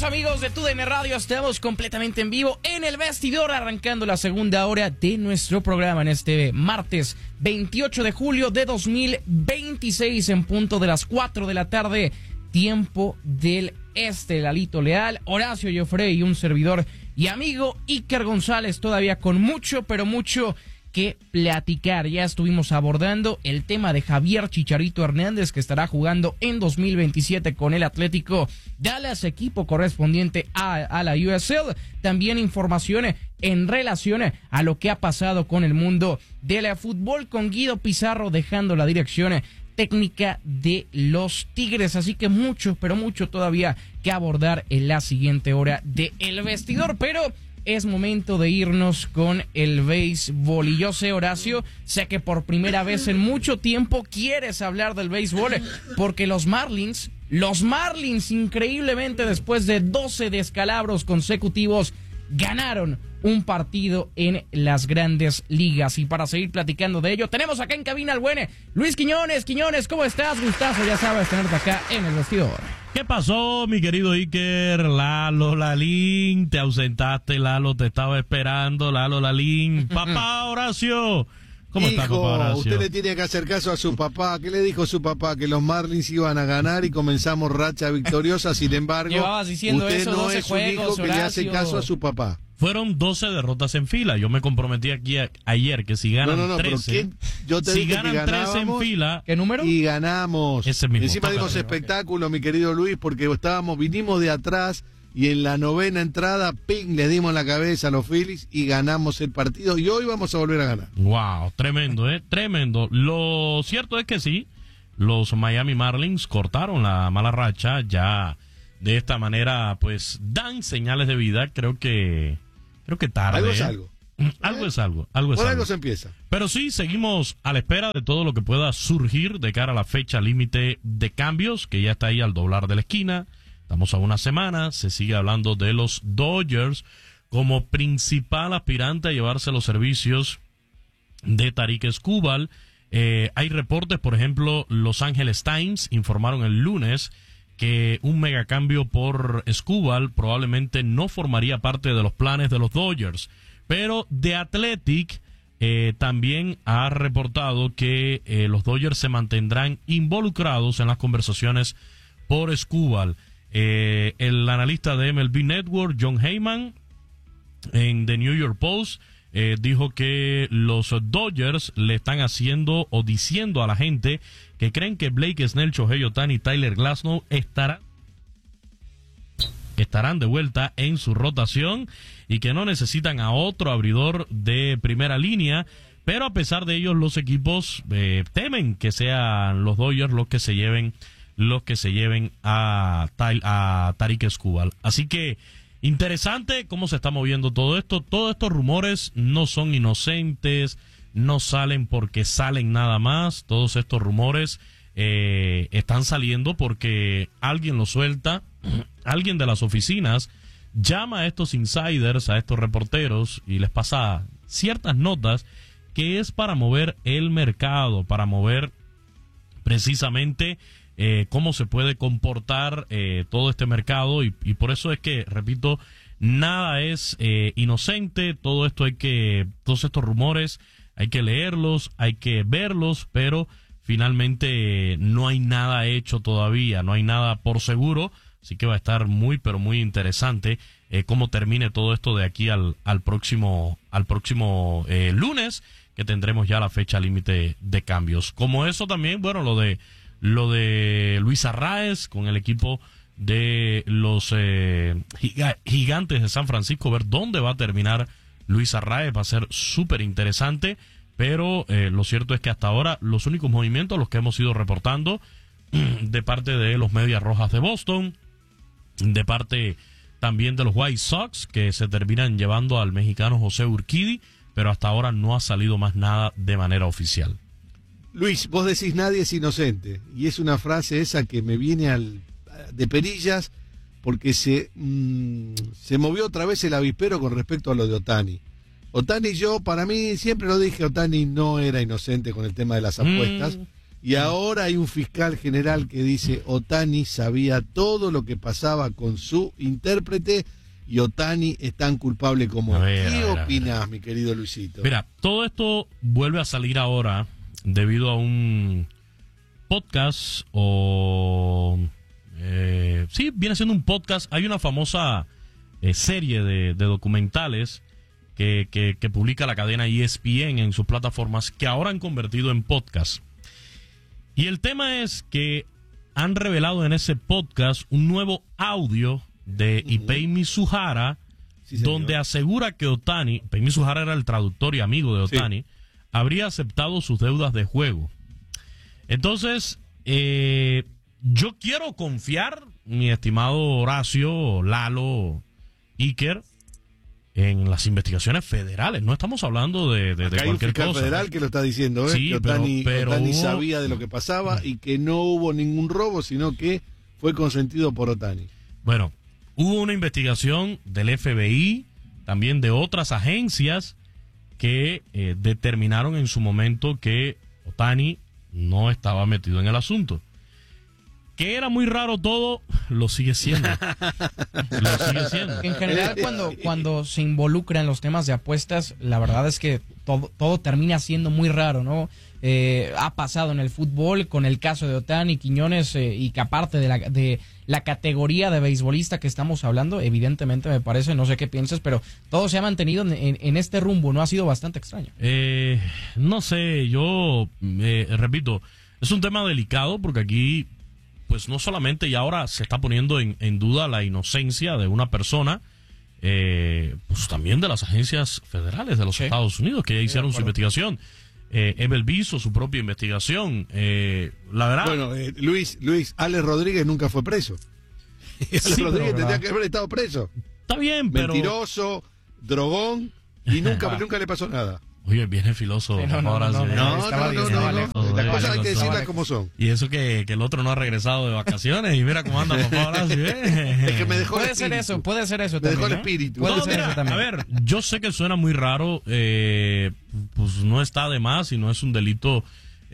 Bienvenidos amigos de TUDN Radio, estamos completamente en vivo en el vestidor, arrancando la segunda hora de nuestro programa en este martes 28 de julio de 2026 en punto de las 4 de la tarde, tiempo del este. Lalito Leal, Horacio Joffrey y un servidor y amigo Iker González, todavía con mucho, pero mucho que platicar. Ya estuvimos abordando el tema de Javier Chicharito Hernández, que estará jugando en 2027 con el Atlético Dallas, equipo correspondiente a la USL. También información en relación a lo que ha pasado con el mundo del fútbol, con Guido Pizarro dejando la dirección técnica de los Tigres. Así que mucho, pero mucho todavía que abordar en la siguiente hora de El Vestidor, pero es momento de irnos con el béisbol. Y yo sé, Horacio, sé que por primera vez en mucho tiempo quieres hablar del béisbol, porque los Marlins, increíblemente, después de 12 descalabros consecutivos, ganaron un partido en las Grandes Ligas. Y para seguir platicando de ello, tenemos acá en cabina al buen Luis Quiñones. Quiñones, ¿cómo estás? Gustazo, ya sabes, tenerte acá en El Vestidor. ¿Qué pasó, mi querido Iker? Lalo Lalín, te ausentaste, Lalo, te estaba esperando, Lalo Lalín. Papá Horacio, ¿cómo está, papá Horacio? Usted le tiene que hacer caso a su papá. ¿Qué le dijo su papá? Que los Marlins iban a ganar y comenzamos racha victoriosa. Sin embargo, llevabas diciendo usted eso, no 12 es un hijo juegos, que le hace caso a su papá. Fueron 12 derrotas en fila. Yo me comprometí aquí ayer que si ganan 13, yo te si dije ganan que 13 en fila, ¿qué número? Y ganamos. Ese mismo. Encima dimos espectáculo, mi querido Luis, porque vinimos de atrás y en la novena entrada, ping, le dimos en la cabeza a los Phillies y ganamos el partido y hoy vamos a volver a ganar. Wow, tremendo, tremendo. Lo cierto es que sí, los Miami Marlins cortaron la mala racha ya. De esta manera, pues, dan señales de vida. Creo que tarde. Algo es algo. Algo es algo. Por algo se empieza. Pero sí, seguimos a la espera de todo lo que pueda surgir de cara a la fecha límite de cambios, que ya está ahí al doblar de la esquina. Estamos a una semana. Se sigue hablando de los Dodgers como principal aspirante a llevarse los servicios de Tarik Skubal. Hay reportes, por ejemplo, Los Angeles Times informaron el lunes que un megacambio por Skubal probablemente no formaría parte de los planes de los Dodgers. Pero The Athletic también ha reportado que los Dodgers se mantendrán involucrados en las conversaciones por Skubal. El analista de MLB Network, John Heyman, en The New York Post, dijo que los Dodgers le están haciendo o diciendo a la gente que creen que Blake Snell, Shohei Ohtani y Tyler Glasnow estarán de vuelta en su rotación y que no necesitan a otro abridor de primera línea, pero a pesar de ello los equipos temen que sean los Dodgers los que se lleven a Tarik Skubal. Así que interesante cómo se está moviendo todo esto. Todos estos rumores no son inocentes, no salen porque salen nada más. Todos estos rumores están saliendo porque alguien los suelta, alguien de las oficinas llama a estos insiders, a estos reporteros y les pasa ciertas notas que es para mover el mercado, para mover precisamente cómo se puede comportar todo este mercado y por eso es que, repito, nada es inocente. Todos estos rumores hay que leerlos, hay que verlos, pero finalmente no hay nada hecho todavía, no hay nada por seguro, así que va a estar muy pero muy interesante cómo termine todo esto de aquí al próximo lunes, que tendremos ya la fecha límite de cambios. Como eso también, bueno, lo de Luis Arraez con el equipo de los Gigantes de San Francisco, ver dónde va a terminar Luis Arraez, va a ser súper interesante, pero lo cierto es que hasta ahora los únicos movimientos, los que hemos ido reportando de parte de los Medias Rojas de Boston, de parte también de los White Sox, que se terminan llevando al mexicano José Urquidy, pero hasta ahora no ha salido más nada de manera oficial. Luis, vos decís nadie es inocente, y es una frase esa que me viene de perillas, porque se movió otra vez el avispero con respecto a lo de Ohtani. Ohtani, para mí, siempre lo dije, Ohtani no era inocente con el tema de las apuestas. Y ahora hay un fiscal general que dice Ohtani sabía todo lo que pasaba con su intérprete y Ohtani es tan culpable como él. ¿Qué opinás, mi querido Luisito? Mira, todo esto vuelve a salir ahora debido a un podcast sí, viene siendo un podcast. Hay una famosa serie de documentales que publica la cadena ESPN en sus plataformas que ahora han convertido en podcast. Y el tema es que han revelado en ese podcast un nuevo audio de Ipei Mizuhara, sí, donde asegura que Ohtani, Ipei Mizuhara era el traductor y amigo de Ohtani, sí, habría aceptado sus deudas de juego. Entonces, yo quiero confiar, mi estimado Horacio, Lalo, Iker, en las investigaciones federales. No estamos hablando de cualquier hay un fiscal cosa federal que lo está diciendo, sí, que Ohtani sabía de lo que pasaba y que no hubo ningún robo, sino que fue consentido por Ohtani. Bueno, hubo una investigación del FBI, también de otras agencias que determinaron en su momento que Ohtani no estaba metido en el asunto. Que era muy raro todo, lo sigue siendo. Lo sigue siendo. En general, cuando se involucran los temas de apuestas, la verdad es que todo termina siendo muy raro, ¿no? Ha pasado en el fútbol con el caso de Ohtani, Quiñones, y que aparte de la categoría de beisbolista que estamos hablando, evidentemente me parece, no sé qué piensas, pero todo se ha mantenido en este rumbo, ¿no? Ha sido bastante extraño. No sé, yo repito, es un tema delicado porque aquí pues no solamente y ahora se está poniendo en duda la inocencia de una persona, pues también de las agencias federales de los Estados Unidos que ya hicieron su investigación. Ebel hizo su propia investigación. La verdad. Bueno, Luis, Alex Rodríguez nunca fue preso. Alex Rodríguez tendría que haber estado preso. Está bien, pero. Mentiroso, drogón, y nunca le pasó nada. Oye, viene filoso. No. Las cosas hay que decirlas como son. Y eso que el otro no ha regresado de vacaciones y mira cómo anda papá Horacio. Es que me dejó puede ser eso me dejó el espíritu. No, mira, a ver, yo sé que suena muy raro, pues no está de más y no es un delito,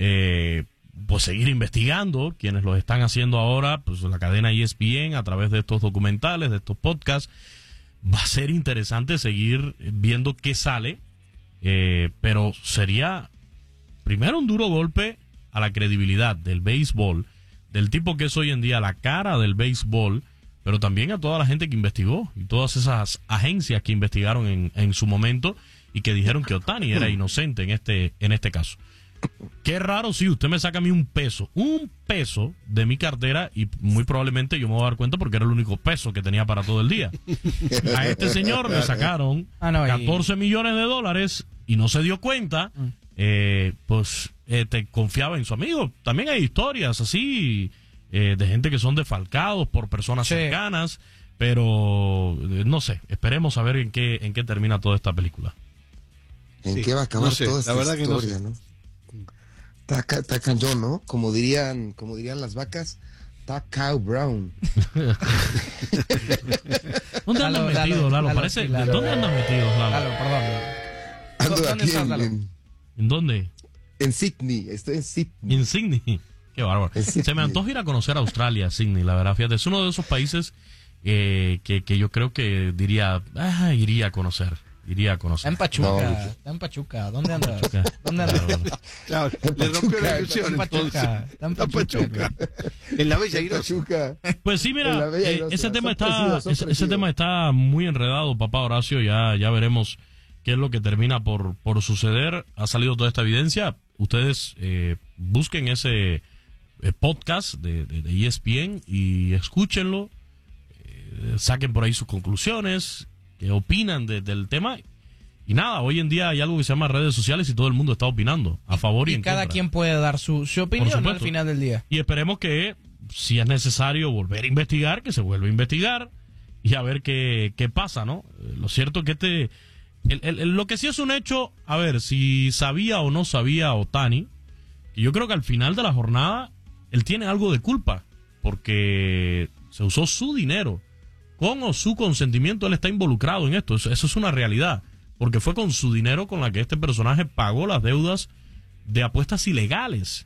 pues seguir investigando. Quienes lo están haciendo ahora, pues la cadena ESPN a través de estos documentales, de estos podcasts, va a ser interesante seguir viendo qué sale. Pero sería primero un duro golpe a la credibilidad del béisbol, del tipo que es hoy en día la cara del béisbol, pero también a toda la gente que investigó y todas esas agencias que investigaron en su momento y que dijeron que Ohtani era inocente en este caso. Qué raro si usted me saca a mí un peso de mi cartera y muy probablemente yo me voy a dar cuenta porque era el único peso que tenía para todo el día. A este señor le sacaron 14 millones de dólares y no se dio cuenta, pues te confiaba en su amigo. También hay historias así de gente que son defalcados por personas cercanas, pero no sé, esperemos a ver en qué termina toda esta película. ¿En qué va a acabar toda esta historia, no? Está cañón, ¿no? Como dirían las vacas, está cow brown. ¿Dónde andas metido, Lalo? Parece, sí, Lalo. ¿Dónde andas metido, Lalo? Lalo, perdón. Ando ¿Dónde aquí estás, Lalo? ¿En dónde? En Sydney, estoy en Sydney. ¿En Sydney? Qué bárbaro. Se me antoja ir a conocer a Australia, Sydney, la verdad. Fíjate, es uno de esos países que yo creo que iría a conocer. Está en Pachuca. ¿Dónde andas? ¿Dónde andas? Claro, le rompió la ilusión. Está en Pachuca. En la Bella Irosa. Pues sí, mira, ese tema está muy enredado, papá Horacio. Ya veremos qué es lo que termina por suceder. Ha salido toda esta evidencia. Ustedes busquen ese podcast de ESPN y escúchenlo. Saquen por ahí sus conclusiones. Que opinan del tema. Y nada, hoy en día hay algo que se llama redes sociales y todo el mundo está opinando a favor y en contra. Y cada quien puede dar su opinión al final del día. Y esperemos que, si es necesario volver a investigar, que se vuelva a investigar y a ver qué pasa, ¿no? Lo cierto que lo que sí es un hecho, a ver, si sabía o no sabía Ohtani, que yo creo que al final de la jornada él tiene algo de culpa, porque se usó su dinero. Con o su consentimiento, él está involucrado en esto. Eso es una realidad. Porque fue con su dinero con la que este personaje pagó las deudas de apuestas ilegales.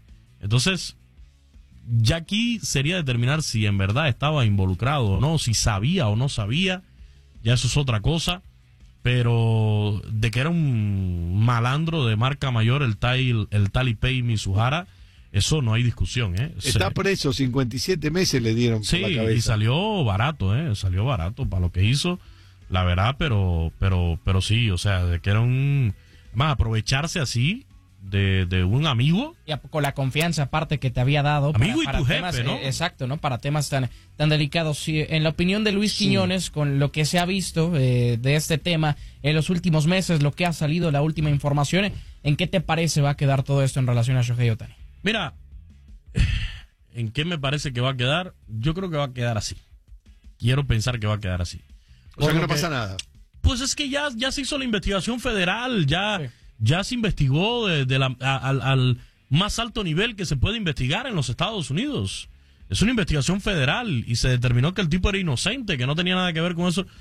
Entonces, ya aquí sería determinar si en verdad estaba involucrado o no, si sabía o no sabía, ya eso es otra cosa, pero de que era un malandro de marca mayor el Talipei Mizuhara, eso no hay discusión, ¿eh? Está preso, 57 meses le dieron por la cabeza. Sí, y salió barato, salió barato para lo que hizo, la verdad, pero sí, o sea, de que era más aprovecharse así de un amigo. Y con la confianza aparte que te había dado. Amigo para y tu temas, jefe, ¿no? Exacto, ¿no? Para temas tan delicados. Sí, en la opinión de Luis Quiñones, con lo que se ha visto de este tema en los últimos meses, lo que ha salido, la última información, ¿en qué te parece va a quedar todo esto en relación a Shohei Ohtani? Mira, ¿en qué me parece que va a quedar? Yo creo que va a quedar así. Quiero pensar que va a quedar así. O sea que no pasa nada. Pues es que ya se hizo la investigación federal, ya se investigó al más alto nivel que se puede investigar en los Estados Unidos. Es una investigación federal y se determinó que el tipo era inocente, que no tenía nada que ver con eso.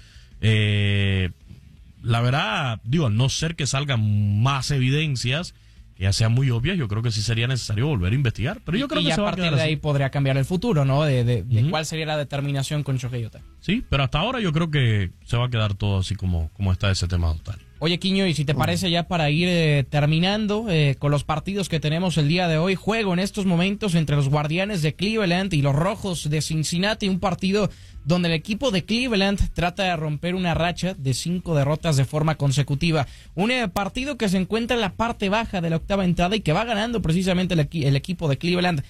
La verdad, digo, al no ser que salgan más evidencias que ya sean muy obvias, yo creo que sí sería necesario volver a investigar. Pero yo creo que se va a quedar así. Y a partir de ahí podría cambiar el futuro, ¿no? De cuál sería la determinación con Shohei Ohtani. Sí, pero hasta ahora yo creo que se va a quedar todo así como está ese tema de Ohtani. Oye, Quiño, y si te parece ya para ir terminando con los partidos que tenemos el día de hoy, juego en estos momentos entre los Guardianes de Cleveland y los Rojos de Cincinnati, un partido donde el equipo de Cleveland trata de romper una racha de 5 derrotas de forma consecutiva. Un partido que se encuentra en la parte baja de la octava entrada y que va ganando precisamente el equipo de Cleveland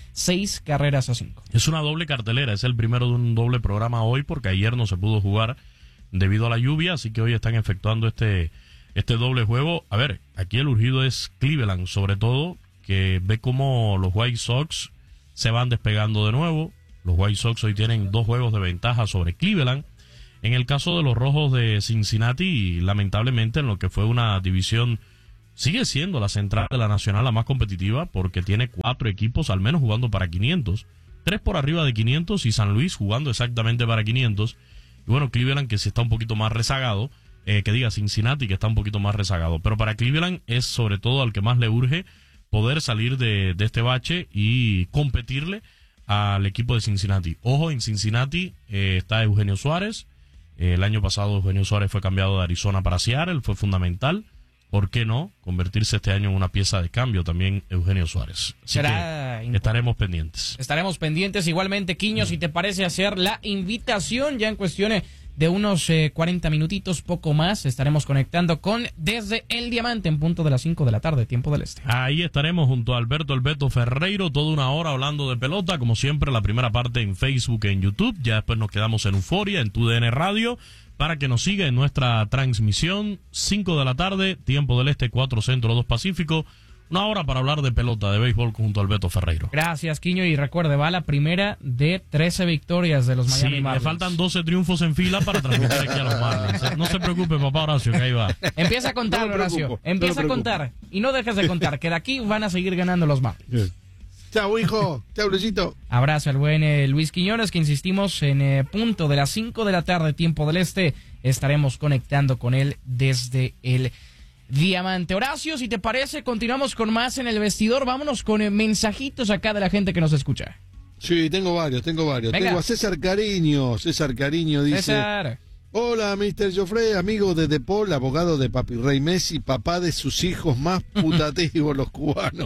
6-5. Es una doble cartelera, es el primero de un doble programa hoy porque ayer no se pudo jugar debido a la lluvia, así que hoy están efectuando este doble juego. A ver, aquí el urgido es Cleveland, sobre todo, que ve cómo los White Sox se van despegando de nuevo. Los White Sox hoy tienen 2 juegos de ventaja sobre Cleveland. En el caso de los Rojos de Cincinnati, lamentablemente en lo que fue una división, sigue siendo la central de la Nacional la más competitiva porque tiene 4 equipos al menos jugando para 500. 3 por arriba de 500 y San Luis jugando exactamente para 500. Y bueno, Cleveland que sí está un poquito más rezagado. Cincinnati que está un poquito más rezagado, pero para Cleveland es sobre todo al que más le urge poder salir de este bache y competirle al equipo de Cincinnati. Ojo, en Cincinnati está Eugenio Suárez. El año pasado Eugenio Suárez fue cambiado de Arizona para Seattle, fue fundamental. ¿Por qué no convertirse este año en una pieza de cambio también Eugenio Suárez? Así que estaremos pendientes. Estaremos pendientes igualmente, Quiño, si te parece hacer la invitación ya en cuestiones de unos 40 minutitos, poco más, estaremos conectando con Desde el Diamante en punto de las 5 de la tarde, tiempo del este. Ahí estaremos junto a Alberto El Beto Ferreiro, toda una hora hablando de pelota, como siempre, la primera parte en Facebook e en YouTube, ya después nos quedamos en Euforia, en TUDN Radio, para que nos siga en nuestra transmisión, 5 de la tarde, tiempo del este, 4 centro, 2 pacífico. Una hora para hablar de pelota, de béisbol junto a Alberto Ferreiro. Gracias, Quiño, y recuerde, va la primera de 13 victorias de los Miami Marlins. Me faltan 12 triunfos en fila para transmitir aquí a los Marlins. No se preocupe, papá Horacio, que ahí va. Empieza a contar, no Horacio. Empieza a contar. Y no dejes de contar, que de aquí van a seguir ganando los Marlins. Chao, hijo. Chao, Luisito. Abrazo al buen Luis Quiñones, que insistimos en punto de las 5 de la tarde, tiempo del este. Estaremos conectando con él desde el Diamante. Horacio, si te parece, continuamos con más en el vestidor. Vámonos con mensajitos acá de la gente que nos escucha. Sí, tengo varios. Venga. Tengo a César Cariño. César Cariño dice: César. Hola, Mr. Joffrey, amigo de De Paul, abogado de Papi Rey Messi, papá de sus hijos más putativos, los cubanos.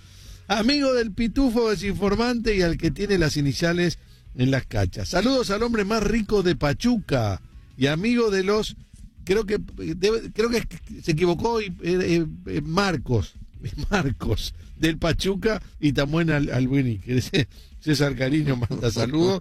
Amigo del pitufo desinformante y al que tiene las iniciales en las cachas. Saludos al hombre más rico de Pachuca y amigo de los... Creo que se equivocó Marcos del Pachuca y también al Winnie. César Cariño manda saludos.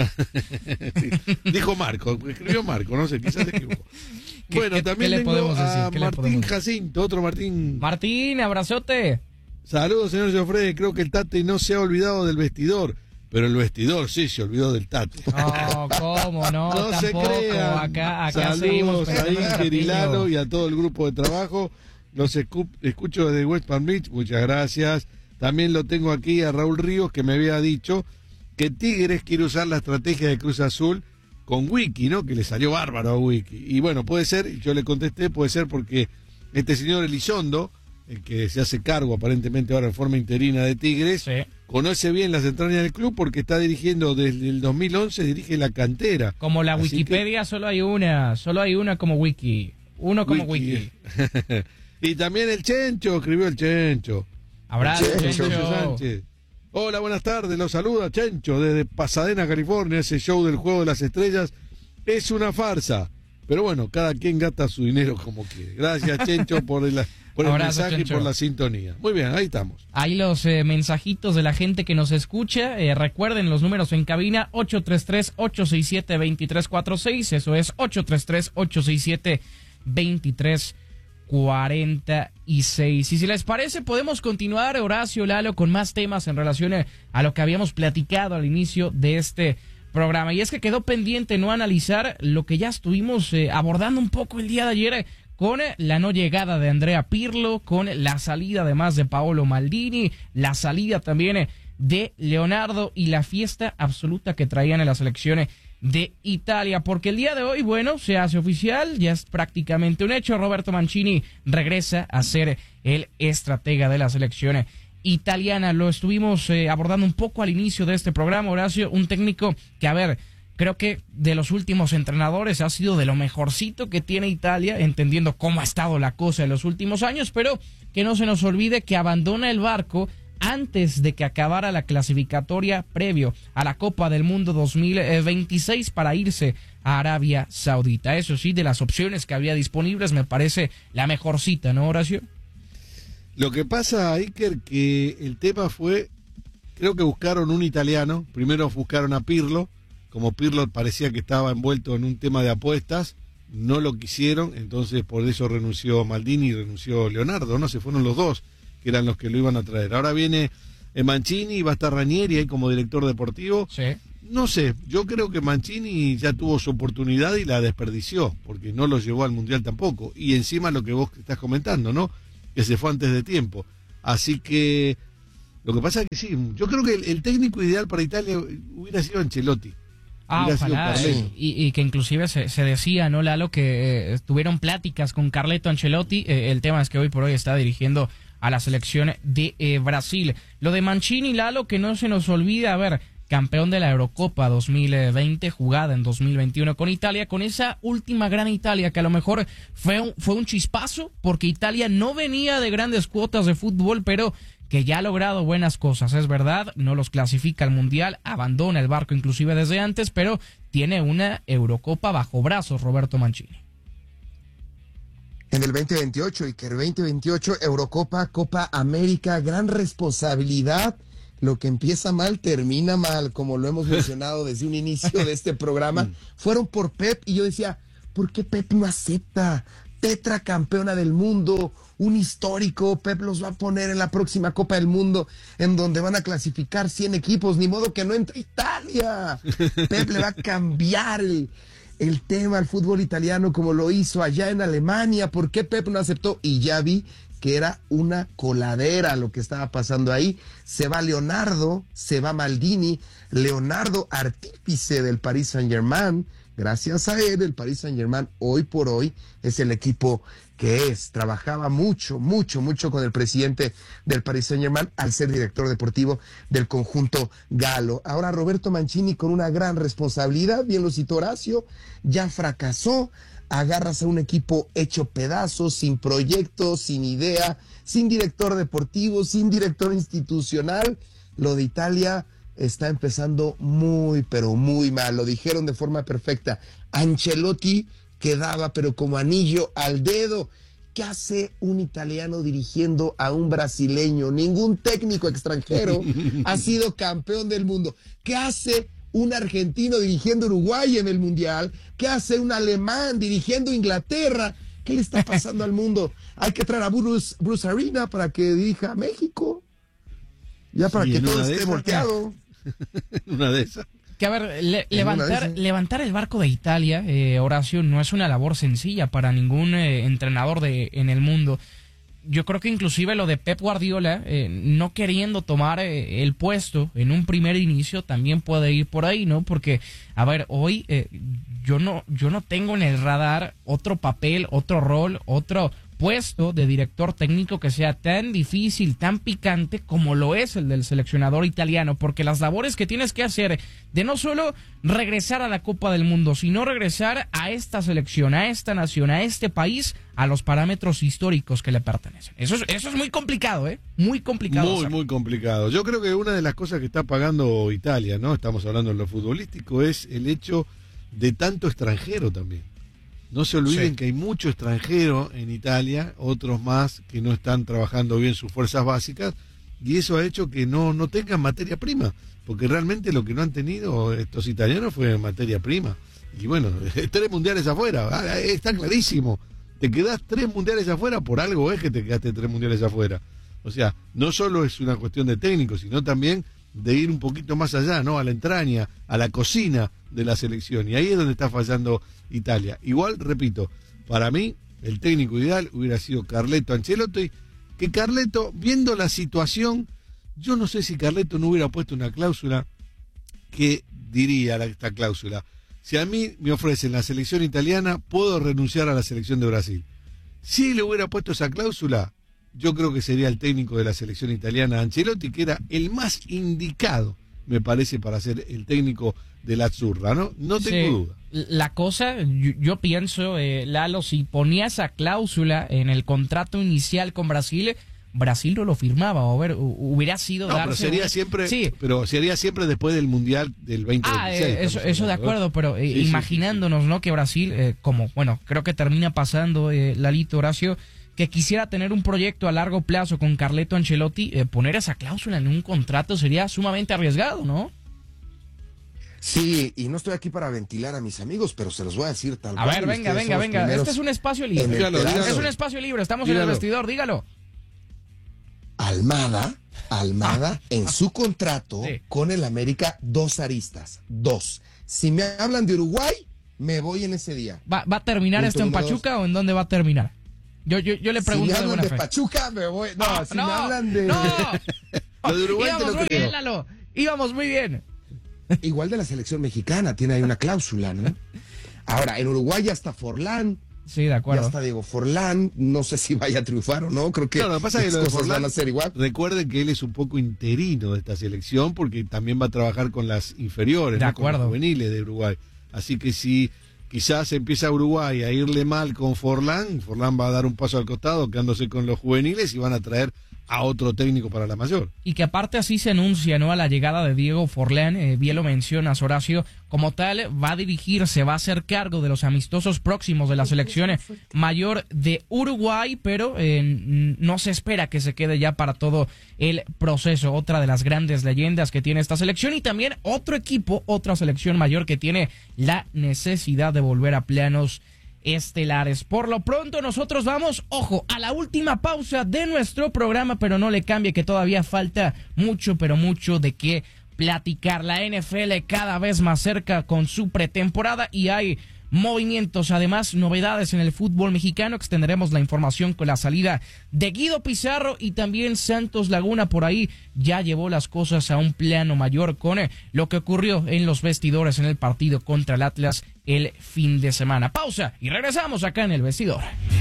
Dijo Marco, escribió Marco, no sé, quizás se equivocó. Bueno, también tengo a Martín Jacinto, otro Martín. Martín, abrazote. Saludos, señor Joffrey. Creo que el Tate no se ha olvidado del vestidor. Pero el vestidor sí se olvidó del Tate. No, ¿cómo no? No tampoco. Se crean. Acá saludos seguimos a Inger y Lalo y a todo el grupo de trabajo. Los escucho desde West Palm Beach. Muchas gracias. También lo tengo aquí a Raúl Ríos, que me había dicho que Tigres quiere usar la estrategia de Cruz Azul con Wiki, ¿no? Que le salió bárbaro a Wiki. Y bueno, puede ser, yo le contesté, puede ser porque este señor Elizondo el que se hace cargo aparentemente ahora en forma interina de Tigres, sí, conoce bien las entrañas del club porque está dirigiendo desde el 2011, dirige la cantera. Como la Wikipedia, solo hay una como wiki, uno como wiki. Y también el Chencho, escribió el Chencho. Abrazo, Chencho Sánchez. Hola, buenas tardes, los saluda Chencho desde Pasadena, California. Ese show del Juego de las Estrellas es una farsa, pero bueno, cada quien gasta su dinero como quiere. Gracias, Chencho, por el mensaje, Chencho, y por la sintonía. Muy bien, ahí estamos. Ahí los mensajitos de la gente que nos escucha. Recuerden los números en cabina: 833-867-2346. Eso es 833-867-2346. Y si les parece, podemos continuar, Horacio, Lalo, con más temas en relación a lo que habíamos platicado al inicio de este programa. Y es que quedó pendiente no analizar lo que ya estuvimos abordando un poco el día de ayer, con la no llegada de Andrea Pirlo, con la salida además de Paolo Maldini, la salida también de Leonardo y la fiesta absoluta que traían en la selección de Italia, porque el día de hoy, bueno, se hace oficial, ya es prácticamente un hecho. Roberto Mancini regresa a ser el estratega de la selección italiana. Lo estuvimos abordando un poco al inicio de este programa, Horacio, un técnico que, a ver, creo que de los últimos entrenadores ha sido de lo mejorcito que tiene Italia, entendiendo cómo ha estado la cosa en los últimos años, pero que no se nos olvide que abandona el barco antes de que acabara la clasificatoria previo a la Copa del Mundo 2026 para irse a Arabia Saudita. Eso sí, de las opciones que había disponibles, me parece la mejorcita, ¿no, Horacio? Lo que pasa, Iker, que el tema fue, creo que buscaron un italiano, primero buscaron a Pirlo, como Pirlo parecía que estaba envuelto en un tema de apuestas, no lo quisieron, entonces por eso renunció Maldini y renunció Leonardo, ¿no? Se fueron los dos, que eran los que lo iban a traer. Ahora viene Mancini, va a estar Ranieri ahí como director deportivo. Sí. No sé, yo creo que Mancini ya tuvo su oportunidad y la desperdició, porque no lo llevó al Mundial tampoco. Y encima lo que vos estás comentando, ¿no? Que se fue antes de tiempo. Así que lo que pasa es que sí, yo creo que el técnico ideal para Italia hubiera sido Ancelotti. Ojalá, y que inclusive se decía, ¿no, Lalo? Que tuvieron pláticas con Carleto Ancelotti. El tema es que hoy por hoy está dirigiendo a la selección de Brasil. Lo de Mancini, Lalo, que no se nos olvida, a ver, campeón de la Eurocopa 2020, jugada en 2021 con Italia, con esa última gran Italia que a lo mejor fue un chispazo, porque Italia no venía de grandes cuotas de fútbol, pero que ya ha logrado buenas cosas, es verdad, no los clasifica al Mundial, abandona el barco inclusive desde antes, pero tiene una Eurocopa bajo brazos, Roberto Mancini. En el 2028, y que el 2028, Eurocopa, Copa América, gran responsabilidad. Lo que empieza mal, termina mal, como lo hemos mencionado desde un inicio de este programa. Fueron por Pep y yo decía, ¿por qué Pep no acepta? Tetracampeona del mundo, un histórico, Pep los va a poner en la próxima Copa del Mundo, en donde van a clasificar 100 equipos, ni modo que no entre Italia. Pep le va a cambiar el tema al fútbol italiano como lo hizo allá en Alemania. ¿Por qué Pep no aceptó? Y ya vi que era una coladera lo que estaba pasando ahí. Se va Leonardo, se va Maldini, Leonardo artífice del Paris Saint-Germain. Gracias a él, el Paris Saint-Germain hoy por hoy es el equipo que es. Trabajaba mucho con el presidente del Paris Saint-Germain al ser director deportivo del conjunto galo. Ahora Roberto Mancini con una gran responsabilidad, bien lo citó Horacio, ya fracasó. Agarras a un equipo hecho pedazos, sin proyecto, sin idea, sin director deportivo, sin director institucional. Lo de Italia está empezando muy, pero muy mal. Lo dijeron de forma perfecta. Ancelotti quedaba, pero como anillo al dedo. ¿Qué hace un italiano dirigiendo a un brasileño? Ningún técnico extranjero ha sido campeón del mundo. ¿Qué hace un argentino dirigiendo Uruguay en el Mundial? ¿Qué hace un alemán dirigiendo Inglaterra? ¿Qué le está pasando al mundo? Hay que traer a Bruce Arena para que dirija a México. Ya para que todo esté volteado. Una de esas. Que a ver, levantar el barco de Italia, Horacio, no es una labor sencilla para ningún entrenador en el mundo. Yo creo que inclusive lo de Pep Guardiola, no queriendo tomar el puesto en un primer inicio, también puede ir por ahí, ¿no? Porque, a ver, hoy yo no tengo en el radar otro papel, otro rol, otro puesto de director técnico que sea tan difícil, tan picante como lo es el del seleccionador italiano, porque las labores que tienes que hacer de no solo regresar a la Copa del Mundo, sino regresar a esta selección, a esta nación, a este país, a los parámetros históricos que le pertenecen. Eso es muy complicado, muy complicado. Muy complicado. Yo creo que una de las cosas que está pagando Italia, ¿no? Estamos hablando de lo futbolístico, es el hecho de tanto extranjero también. No se olviden que hay mucho extranjero en Italia, otros más que no están trabajando bien sus fuerzas básicas, y eso ha hecho que no tengan materia prima, porque realmente lo que no han tenido estos italianos fue materia prima. Y bueno, 3 mundiales afuera, está clarísimo. Te quedás 3 mundiales afuera, por algo es que te quedaste 3 mundiales afuera. O sea, no solo es una cuestión de técnico, sino también de ir un poquito más allá, ¿no? A la entraña, a la cocina de la selección. Y ahí es donde está fallando Italia. Igual, repito, para mí, el técnico ideal hubiera sido Carleto Ancelotti, que Carleto, viendo la situación, yo no sé si Carleto no hubiera puesto una cláusula que diría esta cláusula: si a mí me ofrecen la selección italiana, puedo renunciar a la selección de Brasil. Si le hubiera puesto esa cláusula, yo creo que sería el técnico de la selección italiana, Ancelotti, que era el más indicado, me parece, para ser el técnico de la Azzurra, ¿no? No tengo duda. La cosa, yo pienso, Lalo, si ponía esa cláusula en el contrato inicial con Brasil, Brasil no lo firmaba, hubiera sido pero sería siempre después del Mundial del 2026. Eso de acuerdo, pero imaginándonos, ¿no? Que Brasil, creo que termina pasando, Lalito, Horacio, que quisiera tener un proyecto a largo plazo con Carleto Ancelotti, poner esa cláusula en un contrato sería sumamente arriesgado, ¿no? Sí, y no estoy aquí para ventilar a mis amigos, pero se los voy a decir tal cual. A ver, venga. Este es un espacio libre. Dígalo. Es un espacio libre, estamos en el vestidor, dígalo. Almada, en su contrato con el América, 2 aristas. 2. Si me hablan de Uruguay, me voy en ese día. ¿Va a terminar esto en Pachuca 2. O en dónde va a terminar? Yo le pregunto. Si me hablan de Pachuca, me voy. Me hablan de. No. Lo de Uruguay íbamos muy bien, Lalo. Íbamos muy bien. Igual de la selección mexicana, tiene ahí una cláusula, ¿no? Ahora, en Uruguay ya está Forlán. Sí, de acuerdo. Ya está Diego Forlán, no sé si vaya a triunfar o no, creo que lo que pasa es que las cosas van a ser igual. Recuerden que él es un poco interino de esta selección porque también va a trabajar con las inferiores, de ¿no? acuerdo. Con los juveniles de Uruguay. Así que si quizás empieza Uruguay a irle mal con Forlán va a dar un paso al costado quedándose con los juveniles y van a traer a otro técnico para la mayor. Y que aparte así se anuncia, ¿no? A la llegada de Diego Forlán, bien lo mencionas, Horacio, como tal va a dirigirse, va a hacer cargo de los amistosos próximos de la selección mayor de Uruguay, pero no se espera que se quede ya para todo el proceso. Otra de las grandes leyendas que tiene esta selección y también otro equipo, otra selección mayor que tiene la necesidad de volver a planos estelares. Por lo pronto nosotros vamos, a la última pausa de nuestro programa, pero no le cambie que todavía falta mucho, pero mucho de qué platicar. La NFL cada vez más cerca con su pretemporada y hay movimientos, además novedades en el fútbol mexicano. Extenderemos la información con la salida de Guido Pizarro y también Santos Laguna por ahí ya llevó las cosas a un plano mayor con lo que ocurrió en los vestidores en el partido contra el Atlas el fin de semana. Pausa y regresamos acá en el vestidor.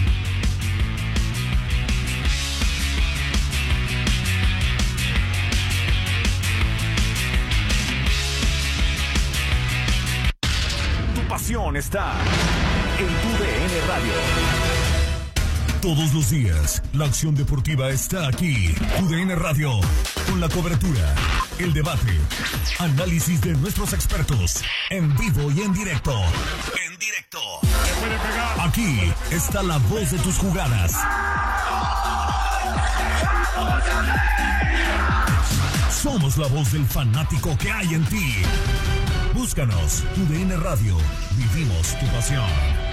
Pasión está en tu DN Radio. Todos los días, la acción deportiva está aquí. Tu DN Radio, con la cobertura, el debate, análisis de nuestros expertos, en vivo y en directo. Aquí está la voz de tus jugadas. Somos la voz del fanático que hay en ti. Búscanos, tu DN Radio. Vivimos tu pasión.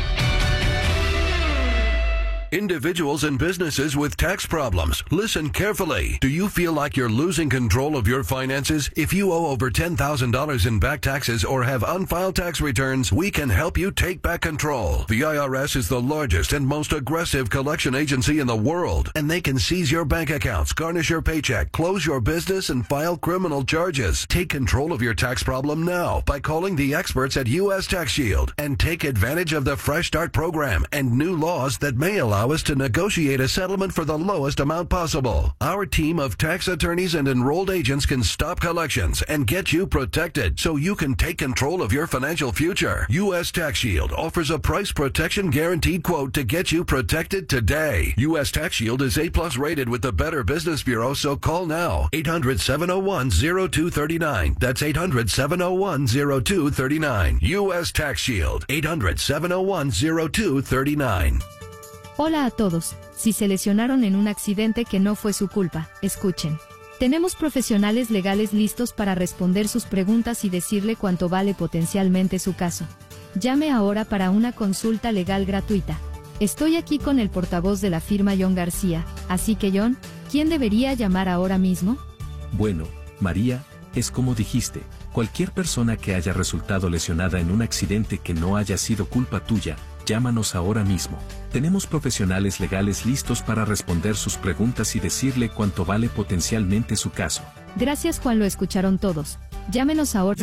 Individuals and businesses with tax problems. Listen carefully. Do you feel like you're losing control of your finances? If you owe over $10,000 in back taxes or have unfiled tax returns, we can help you take back control. The IRS is the largest and most aggressive collection agency in the world, and they can seize your bank accounts, garnish your paycheck, close your business, and file criminal charges. Take control of your tax problem now by calling the experts at U.S. Tax Shield and take advantage of the Fresh Start program and new laws that may allow allow us to negotiate a settlement for the lowest amount possible. Our team of tax attorneys and enrolled agents can stop collections and get you protected so you can take control of your financial future. U.S. Tax Shield offers a price protection guaranteed quote to get you protected today. U.S. Tax Shield is A+ rated with the Better Business Bureau, so call now. 800-701-0239. That's 800-701-0239. U.S. Tax Shield. 800-701-0239. Hola a todos. Si se lesionaron en un accidente que no fue su culpa, escuchen. Tenemos profesionales legales listos para responder sus preguntas y decirle cuánto vale potencialmente su caso. Llame ahora para una consulta legal gratuita. Estoy aquí con el portavoz de la firma John García, así que John, ¿quién debería llamar ahora mismo? Bueno, María, es como dijiste, cualquier persona que haya resultado lesionada en un accidente que no haya sido culpa tuya, llámanos ahora mismo. Tenemos profesionales legales listos para responder sus preguntas y decirle cuánto vale potencialmente su caso. Gracias, Juan, lo escucharon todos. Llámenos ahora.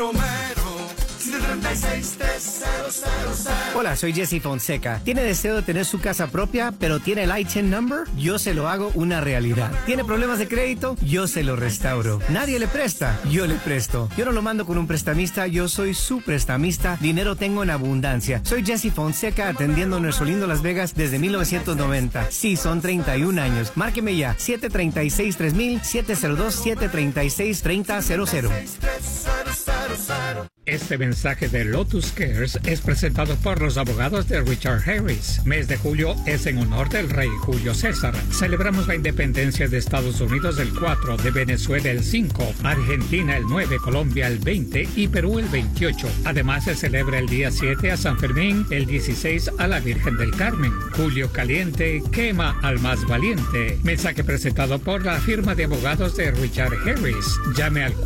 Hola, soy Jesse Fonseca. ¿Tiene deseo de tener su casa propia, pero tiene el ITIN number? Yo se lo hago una realidad. ¿Tiene problemas de crédito? Yo se lo restauro. ¿Nadie le presta? Yo le presto. Yo no lo mando con un prestamista, yo soy su prestamista. Dinero tengo en abundancia. Soy Jesse Fonseca, atendiendo nuestro lindo Las Vegas desde 1990. Sí, son 31 años. Márqueme ya, 736-3000, 702-736-3000. Este mensaje de Lotus Cares es presentado por los abogados de Richard Harris. Mes de julio es en honor del rey Julio César. Celebramos la independencia de Estados Unidos el 4, de Venezuela el 5, Argentina el 9, Colombia el 20 y Perú el 28. Además se celebra el día 7 a San Fermín, el 16 a la Virgen del Carmen. Julio caliente quema al más valiente. Mensaje presentado por la firma de abogados de Richard Harris. Llame al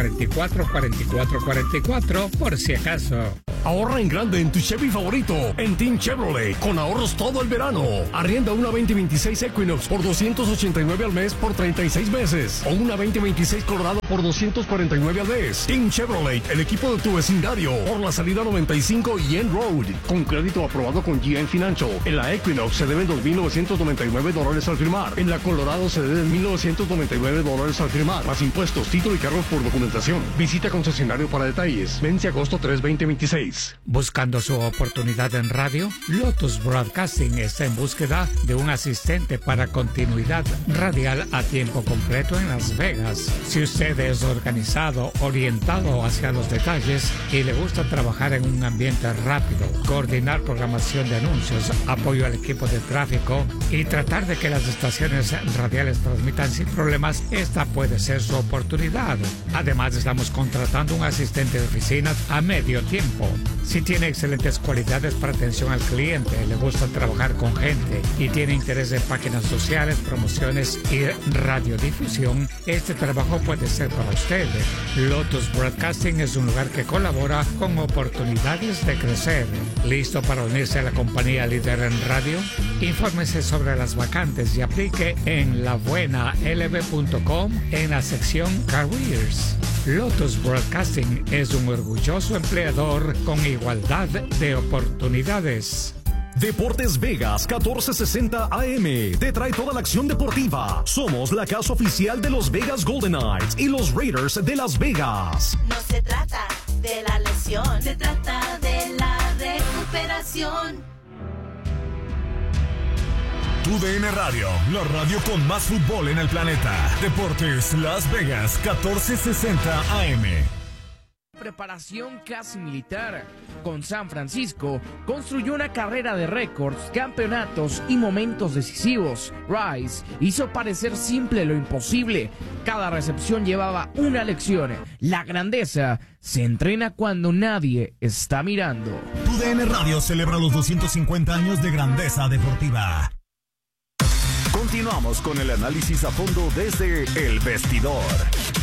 444-4444 por si acaso. Ahorra en grande en tu Chevy favorito, en Team Chevrolet, con ahorros todo el verano. Arrienda una 2026 Equinox por $289 al mes por 36 meses. O una 2026 Colorado por $249 al mes. Team Chevrolet, el equipo de tu vecindario, por la salida 95 y End Road. Con crédito aprobado con GM Financial. En la Equinox se deben $2,999 al firmar. En la Colorado se deben $1,999 al firmar. Más impuestos, título y cargos por documentación. Visita concesionario para detalles. Vence agosto 3, 2026. Buscando su oportunidad en radio, Lotus Broadcasting está en búsqueda de un asistente para continuidad radial a tiempo completo en Las Vegas. Si usted es organizado, orientado hacia los detalles y le gusta trabajar en un ambiente rápido, coordinar programación de anuncios, apoyo al equipo de tráfico y tratar de que las estaciones radiales transmitan sin problemas, esta puede ser su oportunidad. Además, estamos contratando un asistente de oficinas a medio tiempo. Si tiene excelentes cualidades para atención al cliente, le gusta trabajar con gente y tiene interés en páginas sociales, promociones y radiodifusión, este trabajo puede ser para usted. Lotus Broadcasting es un lugar que colabora con oportunidades de crecer. ¿Listo para unirse a la compañía líder en radio? Infórmese sobre las vacantes y aplique en labuenalb.com en la sección Careers. Lotus Broadcasting es un orgulloso empleador con igualdad de oportunidades. Deportes Vegas 1460 AM te trae toda la acción deportiva. Somos la casa oficial de los Vegas Golden Knights y los Raiders de Las Vegas. No se trata de la lesión, se trata de la recuperación. TUDN Radio, la radio con más fútbol en el planeta. Deportes Las Vegas 1460 AM. Preparación casi militar. Con San Francisco construyó una carrera de récords, campeonatos y momentos decisivos. Rice hizo parecer simple lo imposible. Cada recepción llevaba una lección. La grandeza se entrena cuando nadie está mirando. TUDN Radio celebra los 250 años de grandeza deportiva. Continuamos con el análisis a fondo desde El Vestidor.